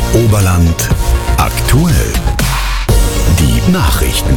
Oberland aktuell. Die Nachrichten.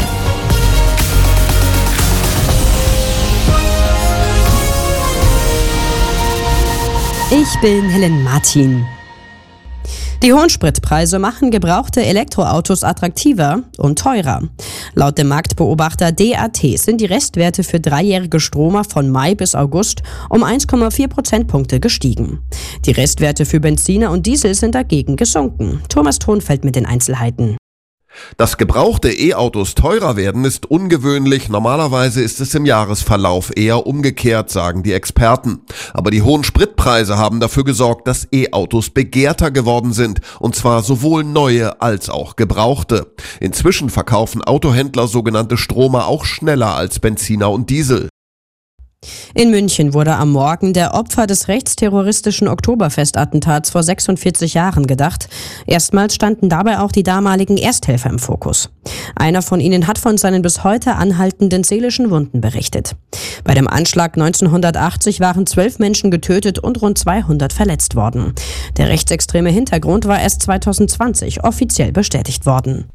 Ich bin Helen Martin. Die hohen Spritpreise machen gebrauchte Elektroautos attraktiver und teurer. Laut dem Marktbeobachter DAT sind die Restwerte für dreijährige Stromer von Mai bis August um 1,4 Prozentpunkte gestiegen. Die Restwerte für Benziner und Diesel sind dagegen gesunken. Thomas Thonfeld mit den Einzelheiten. Dass gebrauchte E-Autos teurer werden, ist ungewöhnlich. Normalerweise ist es im Jahresverlauf eher umgekehrt, sagen die Experten. Aber die hohen Spritpreise haben dafür gesorgt, dass E-Autos begehrter geworden sind. Und zwar sowohl neue als auch gebrauchte. Inzwischen verkaufen Autohändler sogenannte Stromer auch schneller als Benziner und Diesel. In München wurde am Morgen der Opfer des rechtsterroristischen Oktoberfestattentats vor 46 Jahren gedacht. Erstmals standen dabei auch die damaligen Ersthelfer im Fokus. Einer von ihnen hat von seinen bis heute anhaltenden seelischen Wunden berichtet. Bei dem Anschlag 1980 waren 12 Menschen getötet und rund 200 verletzt worden. Der rechtsextreme Hintergrund war erst 2020 offiziell bestätigt worden.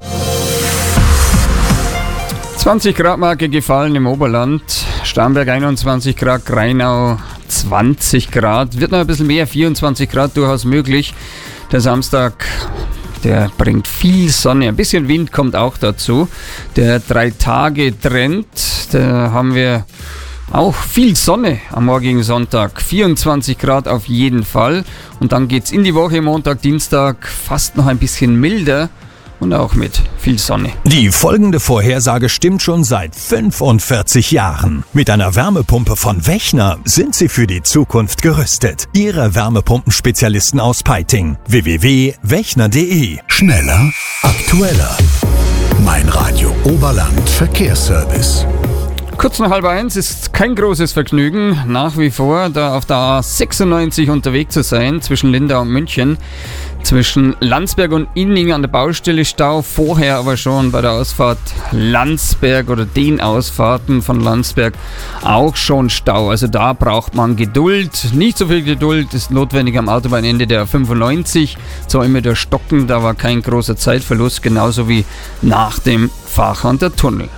20 Grad Marke gefallen im Oberland, Starnberg 21 Grad, Grainau 20 Grad, wird noch ein bisschen mehr, 24 Grad durchaus möglich. Der Samstag, der bringt viel Sonne, ein bisschen Wind kommt auch dazu. Der 3-Tage-Trend, da haben wir auch viel Sonne am morgigen Sonntag, 24 Grad auf jeden Fall. Und dann geht's in die Woche, Montag, Dienstag, fast noch ein bisschen milder. Und auch mit viel Sonne. Die folgende Vorhersage stimmt schon seit 45 Jahren. Mit einer Wärmepumpe von Wechner sind Sie für die Zukunft gerüstet. Ihre Wärmepumpenspezialisten aus Peiting. www.wechner.de. Schneller, aktueller. Mein Radio Oberland Verkehrsservice. Kurz nach 12:30 ist kein großes Vergnügen, nach wie vor da auf der A96 unterwegs zu sein, zwischen Lindau und München. Zwischen Landsberg und Inning an der Baustelle Stau, vorher aber schon bei der Ausfahrt Landsberg oder den Ausfahrten von Landsberg auch schon Stau. Also da braucht man Geduld, nicht so viel Geduld ist notwendig am Autobahnende der 95. So immer der Stocken, da war kein großer Zeitverlust, genauso wie nach dem Fahrhahn Tunnel.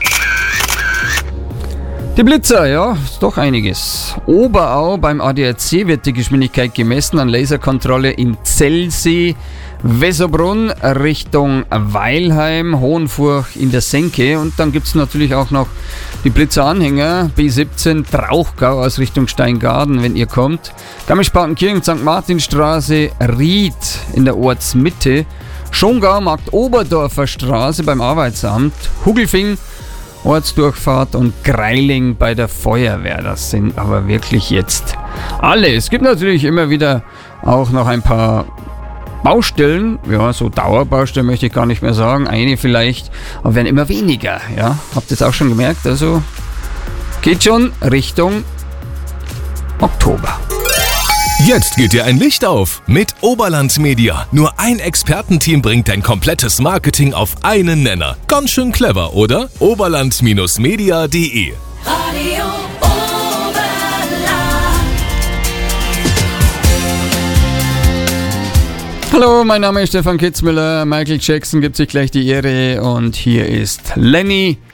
Die Blitzer, ja, ist doch einiges. Oberau beim ADAC wird die Geschwindigkeit gemessen an Laserkontrolle in Zellsee, Wessobrunn Richtung Weilheim, Hohenfurch in der Senke und dann gibt es natürlich auch noch die Blitzeranhänger B17 Trauchgau aus Richtung Steingaden, wenn ihr kommt. Garmisch-Partenkirchen, St. Martinstraße, Ried in der Ortsmitte, Schongau, Markt Oberdorfer Straße beim Arbeitsamt, Hugelfing, Ortsdurchfahrt und Greiling bei der Feuerwehr. Das sind aber wirklich jetzt alle. Es gibt natürlich immer wieder auch noch ein paar Baustellen, ja, so Dauerbaustellen möchte ich gar nicht mehr sagen, eine vielleicht, aber werden immer weniger, ja. Habt ihr es auch schon gemerkt? Also geht schon Richtung Oktober. Jetzt geht dir ein Licht auf mit Oberland Media. Nur ein Expertenteam bringt dein komplettes Marketing auf einen Nenner. Ganz schön clever, oder? Oberland-media.de. Radio Oberland. Hallo, mein Name ist Stefan Kitzmüller. Michael Jackson gibt sich gleich die Ehre und hier ist Lenny